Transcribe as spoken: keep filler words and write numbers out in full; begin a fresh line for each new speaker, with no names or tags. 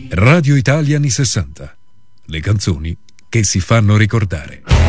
Radio Italia anni sessanta. Le canzoni che si fanno ricordare.